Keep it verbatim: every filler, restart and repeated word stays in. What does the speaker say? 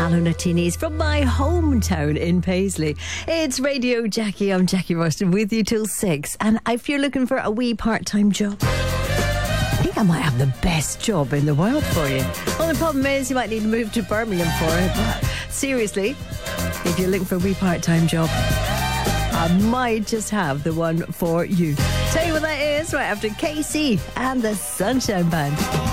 Hello Natinis from my hometown in Paisley. It's Radio Jackie. I'm Jackie Ruston with you till six. And if you're looking for a wee part-time job, I think I might have the best job in the world for you. Only problem is you might need to move to Birmingham for it. But seriously, if you're looking for a wee part-time job, I might just have the one for you. Tell you what that is right after K C and the Sunshine Band.